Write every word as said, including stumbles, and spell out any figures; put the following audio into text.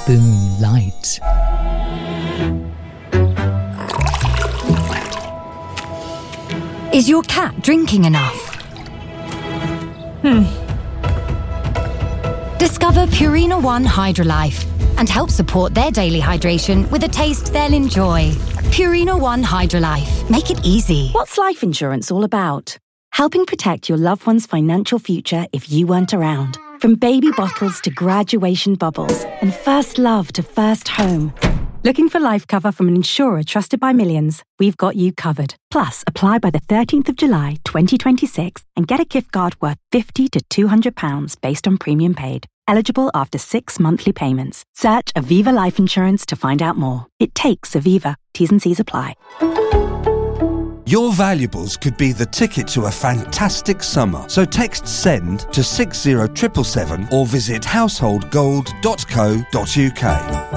Spoonlight. Is your cat drinking enough? Hmm. Discover Purina One Hydrolife and help support their daily hydration with a taste they'll enjoy. Purina One Hydrolife. Make it easy. What's life insurance all about? Helping protect your loved one's financial future if you weren't around. From baby bottles to graduation bubbles and first love to first home. Looking for life cover from an insurer trusted by millions? We've got you covered. Plus, apply by the thirteenth of July, twenty twenty-six and get a gift card worth fifty to two hundred pounds based on premium paid. Eligible after six monthly payments. Search Aviva Life Insurance to find out more. It takes Aviva. T's and C's apply. Your valuables could be the ticket to a fantastic summer. So text SEND to six zero seven seven seven or visit household gold dot co dot uk.